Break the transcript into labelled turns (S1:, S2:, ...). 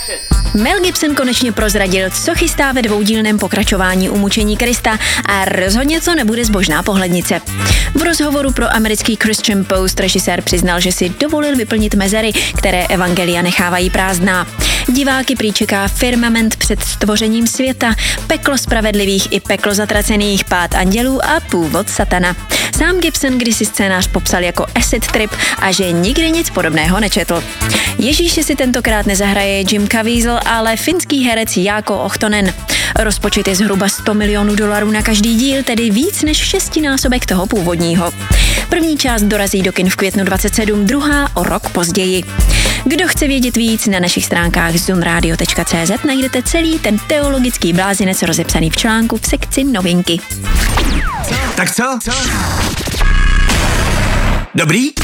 S1: Mel Gibson konečně prozradil, co chystá ve dvoudílném pokračování Umučení Krista a rozhodně to nebude zbožná pohlednice. V rozhovoru pro americký Christian Post režisér přiznal, že si dovolil vyplnit mezery, které evangelia nechávají prázdná. Diváky prý čeká firmament před stvořením světa, peklo spravedlivých i peklo zatracených, pád andělů a původ satana. Sám Gibson kdysi scénář popsal jako acid trip a že nikdy nic podobného nečetl. Ježíši si tentokrát nezahraje Jim Caviezel, ale finský herec Jaakko Ohtonen. Rozpočet je zhruba $100 milionů na každý díl, tedy víc než 6násobek toho původního. První část dorazí do kin v květnu 27, druhá o rok později. Kdo chce vědět víc, na našich stránkách zoomradio.cz najdete celý ten teologický blázinec rozepsaný v článku v sekci novinky.
S2: Tak co? Dobrý?